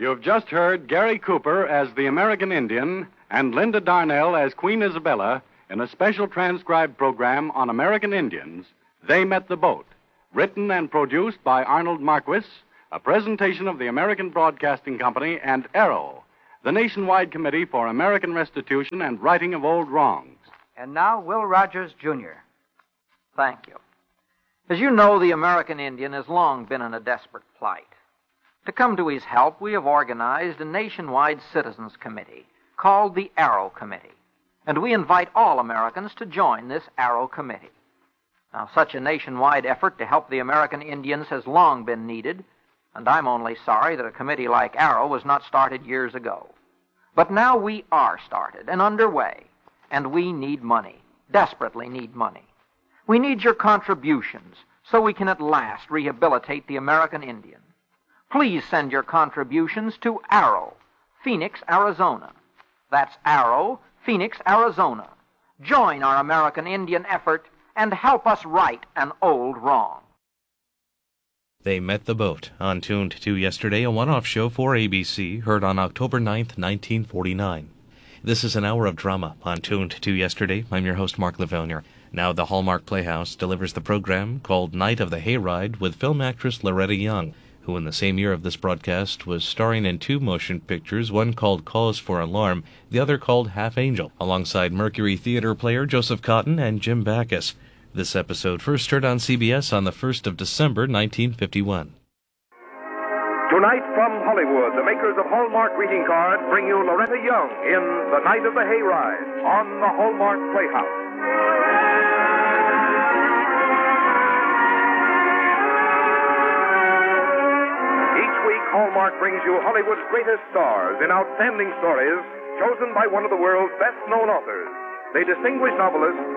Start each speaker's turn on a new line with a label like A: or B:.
A: You've just heard Gary Cooper as the American Indian and Linda Darnell as Queen Isabella in a special transcribed program on American Indians, They Met the Boat, written and produced by Arnold Marquis, a presentation of the American Broadcasting Company and Arrow, the nationwide committee for American restitution and righting of old wrongs.
B: And now, Will Rogers, Jr. Thank you. As you know, the American Indian has long been in a desperate plight. To come to his help, we have organized a nationwide citizens committee called the Arrow Committee, and we invite all Americans to join this Arrow Committee. Now, such a nationwide effort to help the American Indians has long been needed, and I'm only sorry that a committee like Arrow was not started years ago. But now we are started and underway, and we need money, desperately need money. We need your contributions so we can at last rehabilitate the American Indian. Please send your contributions to Arrow, Phoenix, Arizona. That's Arrow, Phoenix, Arizona. Join our American Indian effort and help us right an old wrong.
C: They Met the Boat, on Tuned to Yesterday, a one-off show for ABC, heard on October 9th, 1949. This is an hour of drama on Tuned to Yesterday. I'm your host, Mark Livonia. Now the Hallmark Playhouse delivers the program called Night of the Hayride with film actress Loretta Young, who in the same year of this broadcast was starring in two motion pictures, one called Cause for Alarm, the other called Half Angel, alongside Mercury Theater player Joseph Cotton and Jim Backus. This episode first aired on CBS on the 1st of December, 1951.
D: Tonight from Hollywood, the makers of Hallmark greeting cards bring you Loretta Young in The Night of the Hayride on the Hallmark Playhouse. Hallmark brings you Hollywood's greatest stars in outstanding stories chosen by one of the world's best-known authors. They distinguished novelist